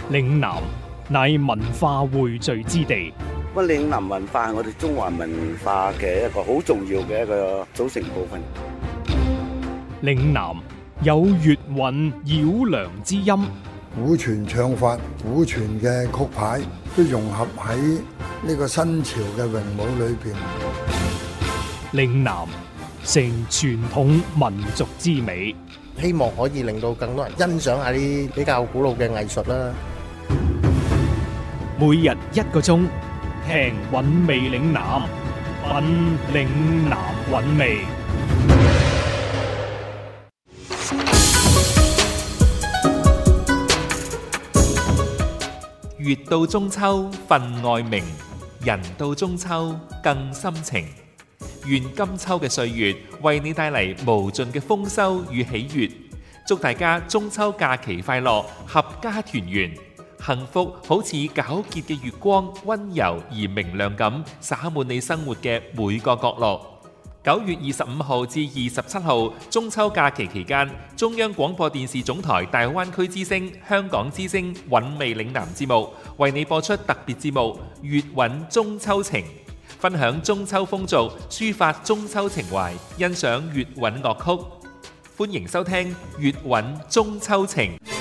嶺南乃文化匯聚之地。 咁嶺南文化係我哋中華文化嘅一個好重要嘅一個組成部分。 嶺南有粵韻繞梁之音， 古傳唱法、古傳嘅曲牌都融合喺呢個新潮嘅詠舞裏邊。 嶺南成傳統民族之美， 希望可以令到更多人欣賞下啲比較古老嘅藝術啦。 每日1個鐘，聽韻味嶺南，品嶺南韻味。 月到中秋分外明，人到中秋更深情。願今秋嘅歲月為你帶嚟無盡嘅豐收與喜悅，祝大家中秋假期快樂，合家團圓，幸福好似皎潔嘅月光，溫柔而明亮咁灑滿你生活嘅每個角落。9月25號至27號中秋假期期間，中央廣播電視總台大灣區之聲、香港之聲韻味嶺南節目為你播出特別節目《粵韻中秋情》，分享中秋風俗，抒發中秋情懷，欣賞粵韻樂曲。歡迎收聽《粵韻中秋情》。